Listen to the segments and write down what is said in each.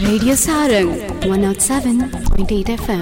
Radio Sarang 107.8 FM.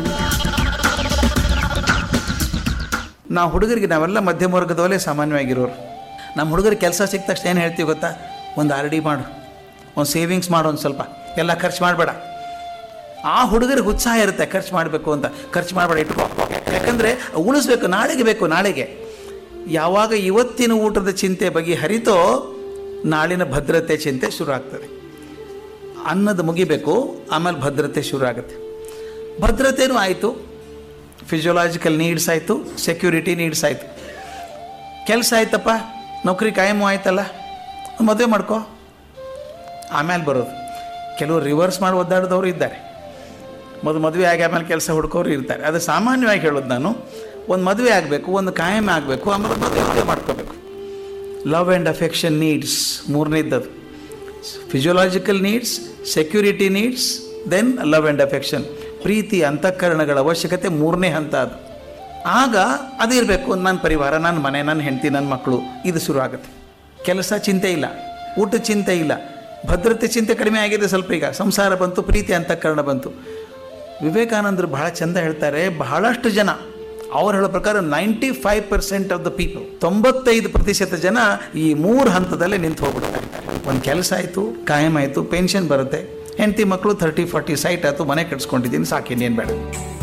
ನಾವು ಹುಡುಗರಿಗೆ ನಾವೆಲ್ಲ ಮಧ್ಯಮ ವರ್ಗದವಲ್ಲೇ ಸಾಮಾನ್ಯವಾಗಿರೋರು. ನಮ್ಮ ಹುಡುಗರಿಗೆ ಕೆಲಸ ಸಿಕ್ಕ ತಕ್ಷಣ ಏನು ಹೇಳ್ತೀವಿ ಗೊತ್ತಾ? ಒಂದು RD ಮಾಡು, ಒಂದು ಸೇವಿಂಗ್ಸ್ ಮಾಡು, ಒಂದು ಸ್ವಲ್ಪ ಎಲ್ಲ ಖರ್ಚು ಮಾಡಬೇಡ. ಆ ಹುಡುಗರಿಗೆ ಉತ್ಸಾಹ ಇರುತ್ತೆ ಖರ್ಚು ಮಾಡಬೇಕು ಅಂತ. ಖರ್ಚು ಮಾಡಬೇಡ, ಇಟ್ಕೋ, ಯಾಕಂದರೆ ಉಳಿಸ್ಬೇಕು, ನಾಳೆಗೆ ಬೇಕು. ನಾಳೆಗೆ ಯಾವಾಗ ಇವತ್ತಿನ ಊಟದ ಚಿಂತೆ ಬಗೆಹರಿತೋ ನಾಳಿನ ಭದ್ರತೆ ಚಿಂತೆ ಶುರು ಆಗ್ತದೆ. ಅನ್ನದ ಮುಗಿಬೇಕು, ಆಮೇಲೆ ಭದ್ರತೆ ಶುರು ಆಗುತ್ತೆ. ಭದ್ರತೆನೂ ಆಯಿತು, ಫಿಸಿಯೋಲಾಜಿಕಲ್ ನೀಡ್ಸ್ ಆಯಿತು, ಸೆಕ್ಯೂರಿಟಿ ನೀಡ್ಸ್ ಆಯಿತು, ಕೆಲಸ ಆಯ್ತಪ್ಪ, ನೌಕರಿ ಕಾಯಮು ಆಯ್ತಲ್ಲ, ಮದುವೆ ಮಾಡ್ಕೋ. ಆಮೇಲೆ ಬರೋದು ಕೆಲವರು ರಿವರ್ಸ್ ಮಾಡಿ ಒದ್ದಾಡಿದವರು ಇದ್ದಾರೆ. ಮದುವೆ ಆಗಿ ಆಮೇಲೆ ಕೆಲಸ ಹುಡ್ಕೋರು ಇರ್ತಾರೆ. ಅದು ಸಾಮಾನ್ಯವಾಗಿ ಹೇಳೋದು ನಾನು. ಒಂದು ಮದುವೆ ಆಗಬೇಕು, ಒಂದು ಕಾಯಂ ಆಗಬೇಕು, ಆಮೇಲೆ ಮದುವೆ ಮಾಡ್ಕೋಬೇಕು. Love and affection needs ಮೂರನೇದ್ದದು. Physiological needs, security needs, then love and affection. ಪ್ರೀತಿ ಅಂತಃಕರಣಗಳ ಅವಶ್ಯಕತೆ ಮೂರನೇ ಹಂತ ಅದು. ಆಗ ಅದಿರಬೇಕು. ನನ್ನ ಪರಿವಾರ, ನನ್ನ ಮನೆ, ನನ್ನ ಹೆಂಡತಿ, ನನ್ನ ಮಕ್ಕಳು, ಇದು ಶುರು ಆಗುತ್ತೆ. ಕೆಲಸ ಚಿಂತೆ ಇಲ್ಲ, ಊಟದ ಚಿಂತೆ ಇಲ್ಲ, ಭದ್ರತೆ ಚಿಂತೆ ಕಡಿಮೆ ಆಗಿದೆ ಸ್ವಲ್ಪ. ಈಗ ಸಂಸಾರ ಬಂತು, ಪ್ರೀತಿ ಅಂತಃಕರಣ ಬಂತು. ವಿವೇಕಾನಂದರು ಬಹಳ ಚೆಂದ ಹೇಳ್ತಾರೆ, ಬಹಳಷ್ಟು ಜನ, ಅವ್ರು ಹೇಳೋ ಪ್ರಕಾರ 95% ಆಫ್ ದ ಪೀಪಲ್, 95% ಜನ ಈ ಮೂರು ಹಂತದಲ್ಲೇ ನಿಂತು ಹೋಗ್ಬಿಡ್ತಾರೆ. ಒಂದು ಕೆಲಸ ಆಯಿತು, ಕಾಯಂ ಆಯಿತು, ಪೆನ್ಷನ್ ಬರುತ್ತೆ, ಹೆಂಡತಿ ಮಕ್ಕಳು 30-40 ಸೈಟ್ ಆಯಿತು, ಮನೆ ಕಟ್ಸ್ಕೊಂಡಿದ್ದೀನಿ, ಸಾಕಿನ್ನೇನು ಬೇಡ.